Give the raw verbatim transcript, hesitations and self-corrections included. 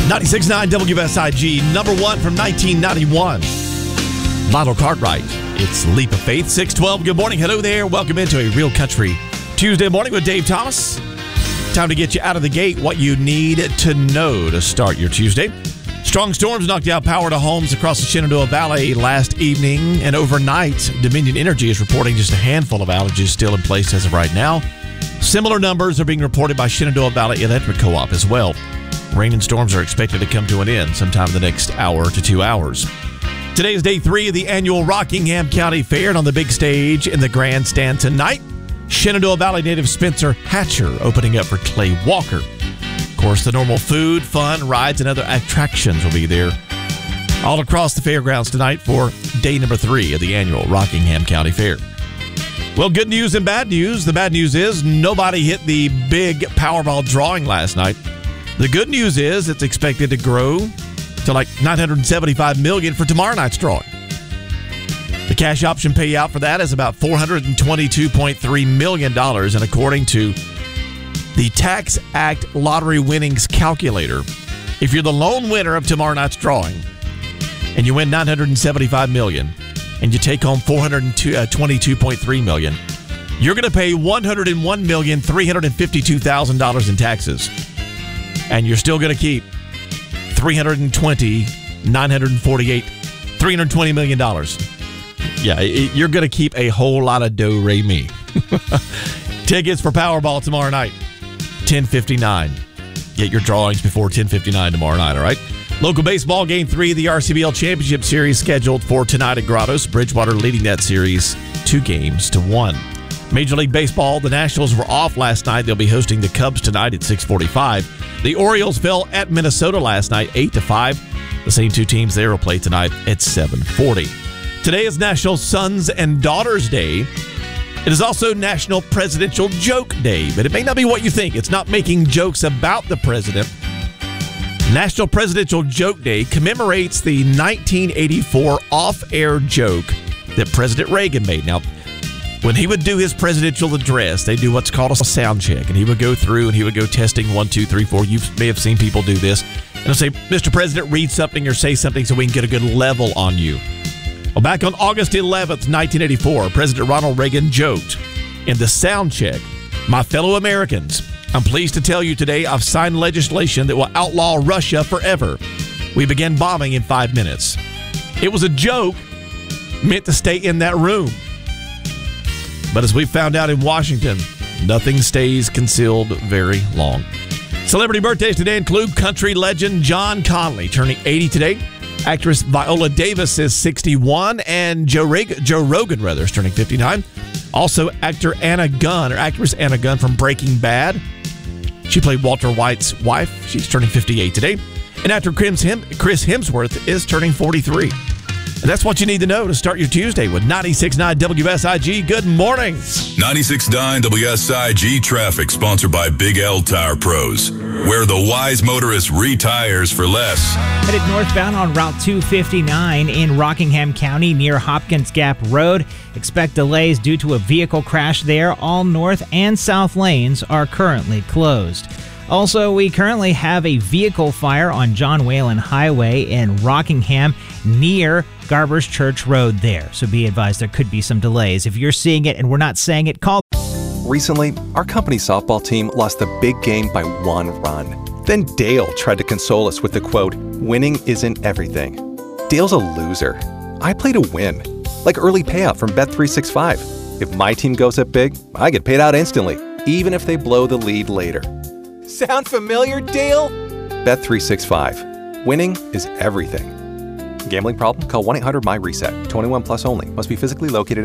ninety-six point nine W S I G, number one from nineteen ninety-one. Lionel Cartwright, it's Leap of Faith, six twelve. Good morning. Hello there. Welcome into a Real Country Tuesday morning with Dave Thomas. Time to get you out of the gate what you need to know to start your Tuesday. Strong storms knocked out power to homes across the Shenandoah Valley last evening and overnight. Dominion Energy is reporting just a handful of outages still in place as of right now. Similar numbers are being reported by Shenandoah Valley Electric Co-op as well. Rain and storms are expected to come to an end sometime in the next hour to two hours. Today is day three of the annual Rockingham County Fair, and on the big stage in the grandstand tonight, Shenandoah Valley native Spencer Hatcher opening up for Clay Walker. Of course, the normal food, fun, rides, and other attractions will be there all across the fairgrounds tonight for day number three of the annual Rockingham County Fair. Well, good news and bad news. The bad news is nobody hit the big Powerball drawing last night. The good news is it's expected to grow to like nine hundred seventy-five million dollars for tomorrow night's drawing. The cash option payout for that is about four hundred twenty-two point three million dollars, and according to the Tax Act Lottery Winnings Calculator, if you're the lone winner of tomorrow night's drawing and you win nine hundred seventy-five million dollars and you take home four hundred twenty-two point three million dollars, you're going to pay one hundred one million three hundred fifty-two thousand dollars in taxes. And you're still going to keep three hundred twenty, nine hundred forty-eight, three hundred twenty million dollars. Yeah, it, you're going to keep a whole lot of do-re-mi. Tickets for Powerball tomorrow night, ten fifty-nine. Get your drawings before ten fifty-nine tomorrow night, all right? Local baseball game three of the R C B L Championship Series scheduled for tonight at Grottos. Bridgewater leading that series two games to one. Major League Baseball, the Nationals were off last night. They'll be hosting the Cubs tonight at six forty-five. The Orioles fell at Minnesota last night, eight to five. The same two teams there will play tonight at seven forty. Today is National Sons and Daughters Day. It is also National Presidential Joke Day, but it may not be what you think. It's not making jokes about the president. National Presidential Joke Day commemorates the nineteen eighty-four off-air joke that President Reagan made. Now, when he would do his presidential address, they do what's called a sound check, and he would go through and he would go testing one, two, three, four. You may have seen people do this. And they'll say, Mister President, read something or say something so we can get a good level on you. Well, back on August eleventh, nineteen eighty-four, President Ronald Reagan joked in the sound check, "My fellow Americans, I'm pleased to tell you today I've signed legislation that will outlaw Russia forever. We begin bombing in five minutes. It was a joke meant to stay in that room. But as we found out in Washington, nothing stays concealed very long. Celebrity birthdays today include country legend John Conley, turning eighty today. Actress Viola Davis is sixty-one, and Joe, Reg- Joe Rogan, rather, is turning fifty-nine. Also, actor Anna Gunn, or actress Anna Gunn from Breaking Bad. She played Walter White's wife. She's turning fifty-eight today. And actor Chris Hemsworth is turning forty-three. And that's what you need to know to start your Tuesday with ninety-six point nine W S I G. Good morning. ninety-six point nine W S I G traffic sponsored by Big L Tire Pros, where the wise motorist retires for less. Headed northbound on Route two fifty-nine in Rockingham County near Hopkins Gap Road. Expect delays due to a vehicle crash there. All north and south lanes are currently closed. Also, we currently have a vehicle fire on John Whalen Highway in Rockingham near Garber's Church Road there. So be advised there could be some delays. If you're seeing it and we're not saying it, call. Recently, our company softball team lost the big game by one run. Then Dale tried to console us with the quote, "Winning isn't everything." Dale's a loser. I play to win. Like early payout from Bet three sixty-five. If my team goes up big, I get paid out instantly, even if they blow the lead later. Sound familiar, Dale? Bet three sixty-five. Winning is everything. Gambling problem? Call one eight hundred M Y RESET. twenty-one plus only. Must be physically located